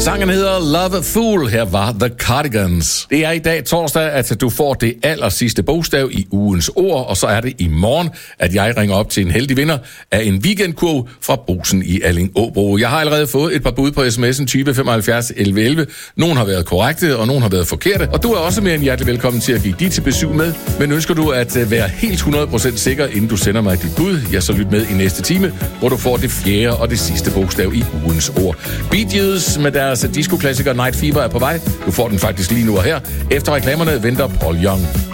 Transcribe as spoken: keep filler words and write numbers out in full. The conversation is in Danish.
Sangen hedder Love Fool. Her var The Cardigans. Det er i dag torsdag, at du får det aller sidste bogstav i ugens ord, og så er det i morgen, at jeg ringer op til en heldig vinder af en weekendkurv fra Brugsen i Alling-Åbro. Jeg har allerede fået et par bud på sms'en tyve femoghalvfjerds elleve elleve. Nogle har været korrekte, og nogle har været forkerte. Og du er også mere end hjertelig velkommen til at give dit besøg med. Men ønsker du at være helt hundrede procent sikker, inden du sender mig dit bud, ja, så lyt med i næste time, hvor du får det fjerde og det sidste bogstav i ugens ord. Bee Gees med deres disco-klassiker Night Fever er på vej. Du får den faktisk lige nu og her. Efter reklamerne venter Paul Young.